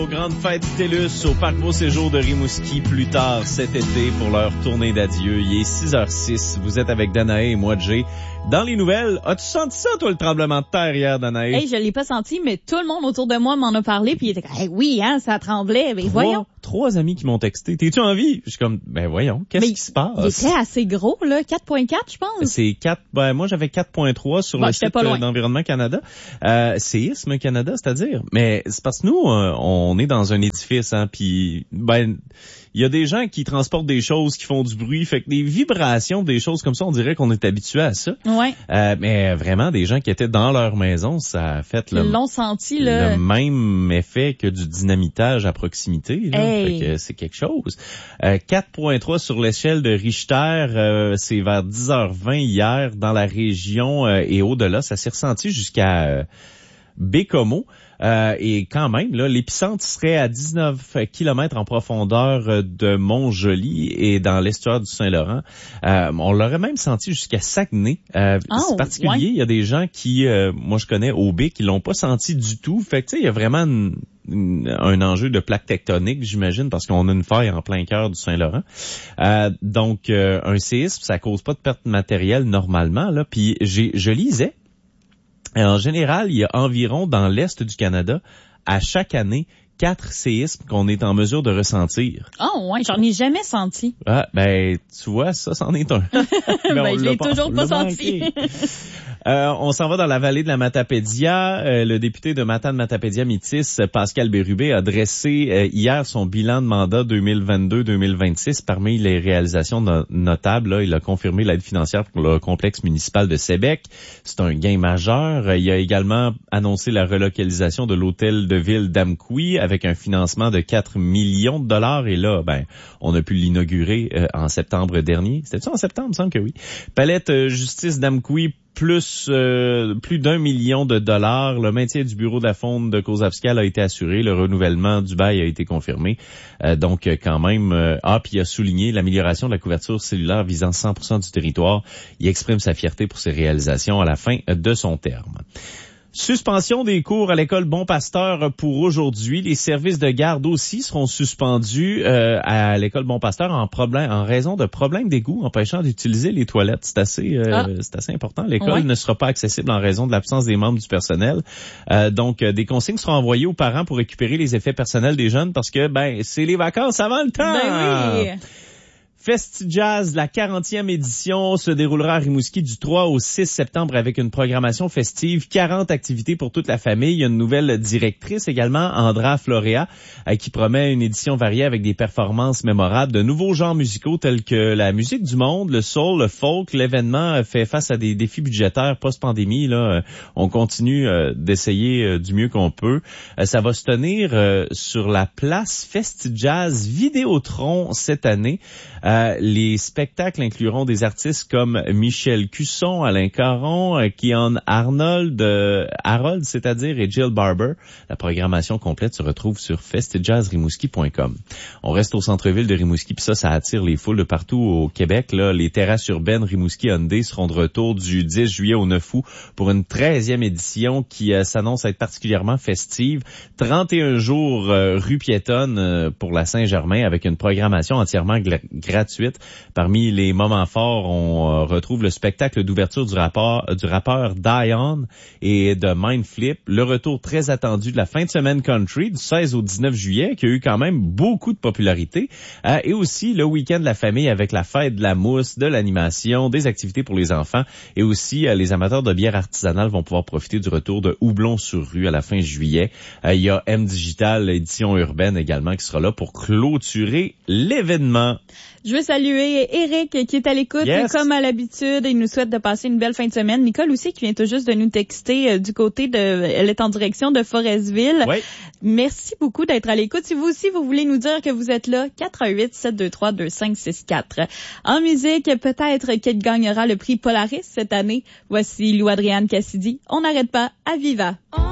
Aux grandes fêtes TELUS au Parc Beau Séjour de Rimouski plus tard cet été pour leur tournée d'adieu. Il est 6h06. Vous êtes avec Danae et moi, Jay. Dans les nouvelles, as-tu senti ça, toi, le tremblement de terre hier, Danae? Hey, je l'ai pas senti, mais tout le monde autour de moi m'en a parlé, puis il était comme, hey, oui, hein, ça tremblait. Mais voyons. Trois amis qui m'ont texté. T'es-tu en vie? Je suis comme, voyons, qu'est-ce qui se passe? Il était assez gros, là, 4.4, je pense. C'est 4, moi j'avais 4.3 sur le site d'Environnement Canada. Séisme Canada, c'est-à-dire. Mais c'est parce que nous, on est dans un édifice, hein, puis il y a des gens qui transportent des choses qui font du bruit, fait que des vibrations, des choses comme ça, on dirait qu'on est habitué à ça. Ouais. Mais vraiment, des gens qui étaient dans leur maison, ça a fait le même effet que du dynamitage à proximité. Là. Hey. Fait que c'est quelque chose. 4.3 sur l'échelle de Richter, c'est vers 10h20 hier dans la région et au-delà. Ça s'est ressenti jusqu'à Bécomo. Et quand même, là, l'épicentre serait à 19 km en profondeur de Montjoli et dans l'estuaire du Saint-Laurent. On l'aurait même senti jusqu'à Saguenay. C'est particulier, ouais. Il y a des gens qui, moi je connais au B, qui l'ont pas senti du tout. Fait que tu sais, il y a vraiment un enjeu de plaque tectonique, j'imagine, parce qu'on a une faille en plein cœur du Saint-Laurent. Donc, un séisme, ça cause pas de perte matérielle normalement, là. Puis je lisais. En général, il y a environ dans l'Est du Canada, à chaque année, 4 séismes qu'on est en mesure de ressentir. Oh ouais, j'en ai jamais senti. Ah, tu vois, ça, c'en est un. Je l'ai toujours pas senti. On s'en va dans la vallée de la Matapédia. Le député de Matane-Matapédia-Métis, Pascal Bérubé, a dressé hier son bilan de mandat 2022-2026. Parmi les réalisations notables, là, il a confirmé l'aide financière pour le complexe municipal de Sébec. C'est un gain majeur. Il a également annoncé la relocalisation de l'hôtel de ville d'Amqui avec un financement de 4 millions de dollars. Et là, on a pu l'inaugurer en septembre dernier. C'était-tu en septembre? Il me semble que oui. Palette Justice d'Amqui, plus d'1 million de dollars. Le maintien du bureau de la Fonde de cause fiscale a été assuré. Le renouvellement du bail a été confirmé. Donc, quand même, puis il a souligné l'amélioration de la couverture cellulaire visant 100% du territoire. Il exprime sa fierté pour ses réalisations à la fin de son terme. Suspension des cours à l'école Bon Pasteur pour aujourd'hui. Les services de garde aussi seront suspendus à l'école Bon Pasteur en raison de problèmes d'égout empêchant d'utiliser les toilettes. C'est assez important. L'école ne sera pas accessible en raison de l'absence des membres du personnel. Donc, des consignes seront envoyées aux parents pour récupérer les effets personnels des jeunes parce que c'est les vacances avant le temps. Ben oui. FestiJazz, la 40e édition, se déroulera à Rimouski du 3 au 6 septembre avec une programmation festive, 40 activités pour toute la famille. Il y a une nouvelle directrice également, Andra Florea, qui promet une édition variée avec des performances mémorables de nouveaux genres musicaux tels que la musique du monde, le soul, le folk. L'événement fait face à des défis budgétaires post-pandémie. Là, on continue d'essayer du mieux qu'on peut. Ça va se tenir sur la place FestiJazz Vidéotron cette année. Les spectacles incluront des artistes comme Michel Cusson, Alain Caron, Kian Harold, c'est-à-dire, et Jill Barber. La programmation complète se retrouve sur festijazzrimouski.com. On reste au centre-ville de Rimouski, puis ça attire les foules de partout au Québec. Là, les terrasses urbaines Rimouski Hyundai seront de retour du 10 juillet au 9 août pour une 13e édition qui s'annonce être particulièrement festive. 31 jours rue piétonne pour la Saint-Germain avec une programmation entièrement gratuite. Parmi les moments forts, on retrouve le spectacle d'ouverture du rappeur Dion et de Mindflip, le retour très attendu de la fin de semaine country du 16 au 19 juillet, qui a eu quand même beaucoup de popularité, et aussi le week-end de la famille avec la fête de la mousse, de l'animation, des activités pour les enfants, et aussi les amateurs de bière artisanale vont pouvoir profiter du retour de Houblon sur rue à la fin juillet. Il y a M Digital, édition urbaine également, qui sera là pour clôturer l'événement. Je veux saluer Eric qui est à l'écoute, comme à l'habitude. Il nous souhaite de passer une belle fin de semaine. Nicole aussi qui vient tout juste de nous texter du côté elle est en direction de Forestville. Oui. Merci beaucoup d'être à l'écoute. Si vous aussi, vous voulez nous dire que vous êtes là, 418-723-2564. En musique, peut-être qu'elle gagnera le prix Polaris cette année. Voici Lou Adrienne Cassidy. On n'arrête pas à Viva.